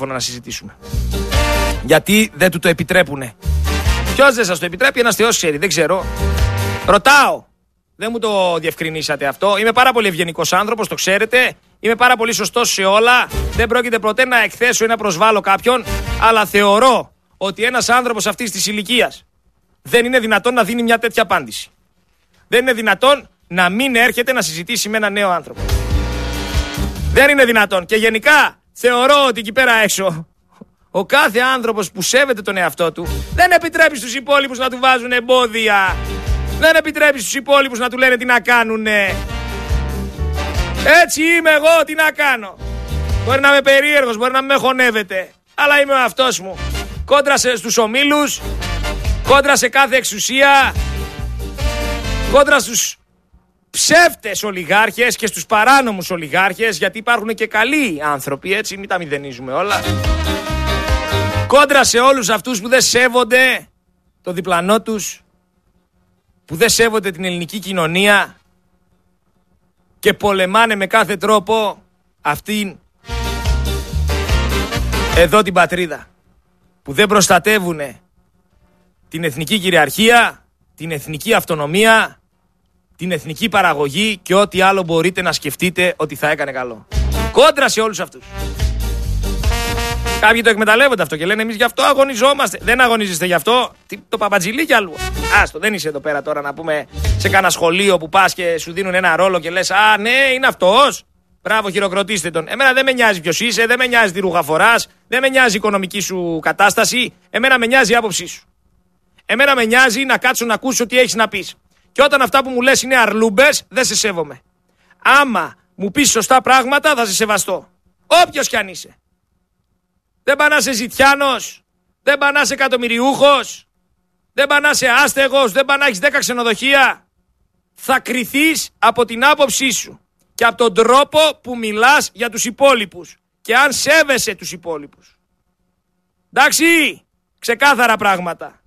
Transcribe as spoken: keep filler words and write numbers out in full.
να συζητήσουμε. Γιατί δεν του το επιτρέπουνε. Ποιος δεν σας το επιτρέπει, ένας Θεός ξέρει, δεν ξέρω. Ρωτάω. Δεν μου το διευκρινίσατε αυτό. Είμαι πάρα πολύ ευγενικός άνθρωπος, το ξέρετε. Είμαι πάρα πολύ σωστός σε όλα. Δεν πρόκειται ποτέ να εκθέσω ή να προσβάλλω κάποιον. Αλλά θεωρώ ότι ένας άνθρωπος αυτής της ηλικίας δεν είναι δυνατόν να δίνει μια τέτοια απάντηση. Δεν είναι δυνατόν να μην έρχεται να συζητήσει με έναν νέο άνθρωπο. Δεν είναι δυνατόν. Και γενικά θεωρώ ότι εκεί πέρα έξω ο κάθε άνθρωπος που σέβεται τον εαυτό του δεν επιτρέπει στους υπόλοιπους να του βάζουν εμπόδια. Δεν επιτρέπει στους υπόλοιπους να του λένε τι να κάνουνε. Έτσι είμαι εγώ, τι να κάνω. Μπορεί να είμαι περίεργος, μπορεί να με χωνεύετε, αλλά είμαι ο αυτός μου. Κόντρα σε, στους ομίλους, κόντρα σε κάθε εξουσία, κόντρα στους ψεύτες ολιγάρχες και στους παράνομους ολιγάρχες, γιατί υπάρχουν και καλοί άνθρωποι, έτσι, μην τα μηδενίζουμε όλα. Κόντρα σε όλους αυτούς που δεν σέβονται το διπλανό τους, που δεν σέβονται την ελληνική κοινωνία και πολεμάνε με κάθε τρόπο αυτήν εδώ την πατρίδα, που δεν προστατεύουν την εθνική κυριαρχία, την εθνική αυτονομία, την εθνική παραγωγή και ό,τι άλλο μπορείτε να σκεφτείτε ότι θα έκανε καλό. Κόντρα σε όλους αυτούς. Κάποιοι το εκμεταλλεύονται αυτό και λένε εμείς γι' αυτό αγωνιζόμαστε. Δεν αγωνίζεστε γι' αυτό. Τι, το παπατζηλίκι αλλού. Άστο, δεν είσαι εδώ πέρα τώρα να πούμε σε κάνα σχολείο που πας και σου δίνουν ένα ρόλο και λες α, ναι, είναι αυτός. Μπράβο, χειροκροτήστε τον. Εμένα δεν με νοιάζει ποιος είσαι, δεν με νοιάζει τι ρούχα φοράς, δεν με νοιάζει η οικονομική σου κατάσταση. Εμένα με νοιάζει η άποψή σου. Εμένα με νοιάζει να κάτσω να ακούσω τι έχεις να πεις. Και όταν αυτά που μου λες είναι αρλούμπες, δεν σε σέβομαι. Άμα μου πεις σωστά πράγματα, θα σε σεβαστώ. Όποιος κι αν είσαι. Δεν πά να είσαι ζητιάνος, δεν πά να είσαι εκατομμυριούχος, δεν πά να είσαι άστεγος, δεν πά να έχεις δέκα ξενοδοχεία. Θα κριθείς από την άποψή σου και από τον τρόπο που μιλάς για τους υπόλοιπους και αν σέβεσαι τους υπόλοιπους. Εντάξει, ξεκάθαρα πράγματα.